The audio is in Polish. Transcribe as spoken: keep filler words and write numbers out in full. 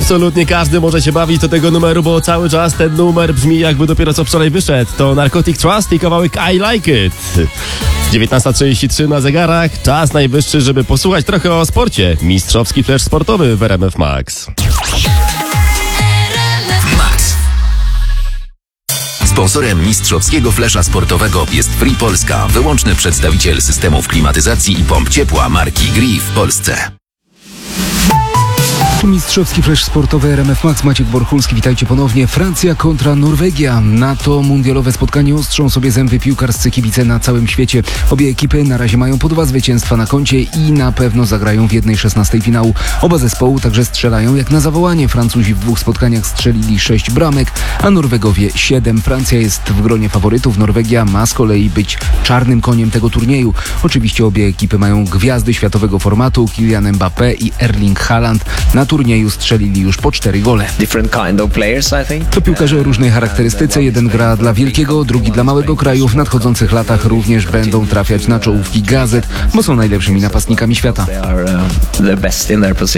Absolutnie każdy może się bawić do tego numeru, bo cały czas ten numer brzmi jakby dopiero co wczoraj wyszedł. To Narcotic Trust i kawałek I Like It. dziewiętnasta trzydzieści trzy na zegarach. Czas najwyższy, żeby posłuchać trochę o sporcie. Mistrzowski flash sportowy w R M F Max. Sponsorem mistrzowskiego flesza sportowego jest Free Polska, wyłączny przedstawiciel systemów klimatyzacji i pomp ciepła marki Gree w Polsce. Tu mistrzowski flash sportowy R M F Max, Maciek Borchulski, witajcie ponownie. Francja kontra Norwegia. Na to mundialowe spotkanie ostrzą sobie zęby piłkarscy kibice na całym świecie. Obie ekipy na razie mają po dwa zwycięstwa na koncie i na pewno zagrają w jednej szesnastej finału. Oba zespoły także strzelają jak na zawołanie. Francuzi w dwóch spotkaniach strzelili sześć bramek, a Norwegowie siedem. Francja jest w gronie faworytów. Norwegia ma z kolei być czarnym koniem tego turnieju. Oczywiście obie ekipy mają gwiazdy światowego formatu, Kylian Mbappé i Erling Haaland. Na turnieju strzelili już po cztery gole. To piłkarze o różnej charakterystyce. Jeden gra dla wielkiego, drugi dla małego kraju. W nadchodzących latach również będą trafiać na czołówki gazet, bo są najlepszymi napastnikami świata.